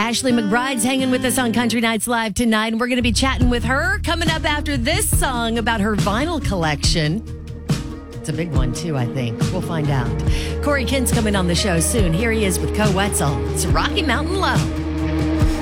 Ashley McBride's hanging with us on Country Nights Live tonight, and we're going to be chatting with her coming up after this song about her vinyl collection. It's a big one, too, I think. We'll find out. Corey Kent's coming on the show soon. Here he is with Co Wetzel. It's Rocky Mountain Low.